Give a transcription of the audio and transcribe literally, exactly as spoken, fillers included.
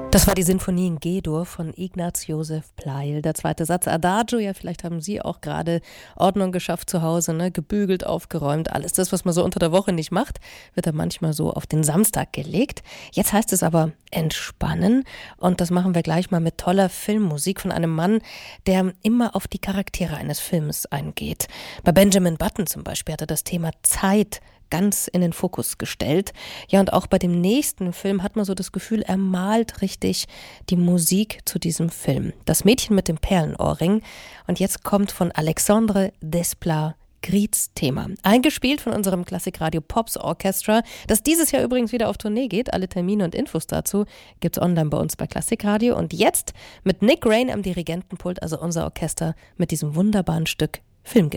Das war die Sinfonie in G-Dur von Ignaz Josef Pleyel. Der zweite Satz Adagio, ja, vielleicht haben Sie auch gerade Ordnung geschafft zu Hause, ne? Gebügelt, aufgeräumt, alles das, was man so unter der Woche nicht macht, wird dann manchmal so auf den Samstag gelegt. Jetzt heißt es aber entspannen und das machen wir gleich mal mit toller Filmmusik von einem Mann, der immer auf die Charaktere eines Films eingeht. Bei Benjamin Button zum Beispiel hat er das Thema Zeit ganz in den Fokus gestellt. Ja, und auch bei dem nächsten Film hat man so das Gefühl, er malt richtig die Musik zu diesem Film. Das Mädchen mit dem Perlenohrring. Und jetzt kommt von Alexandre Desplat Griets Thema. Eingespielt von unserem Klassikradio Pops Orchestra, das dieses Jahr übrigens wieder auf Tournee geht. Alle Termine und Infos dazu gibt's online bei uns bei Klassikradio. Und jetzt mit Nick Rain am Dirigentenpult, also unser Orchester, mit diesem wunderbaren Stück Filmgewitter.